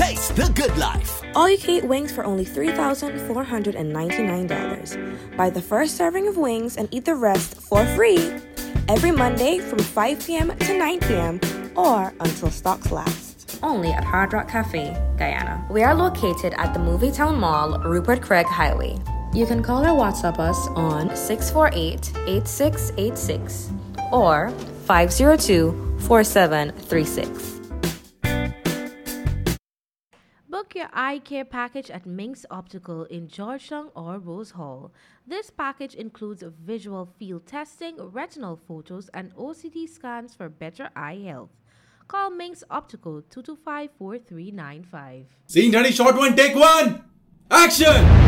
Taste the good life. All you can eat wings for only $3,499. Buy the first serving of wings and eat the rest for free every Monday from 5 p.m. to 9 p.m. or until stocks last. Only at Hard Rock Cafe, Guyana. We are located at the Movietown Mall, Rupert Craig Highway. You can call or WhatsApp us on 648-8686 or 502-4736. Book your eye care package at Minx Optical in Georgetown or Rose Hall. This package includes visual field testing, retinal photos, and OCT scans for better eye health. Call Minx Optical 225-4395. Scene ready, shot one, take one. Action!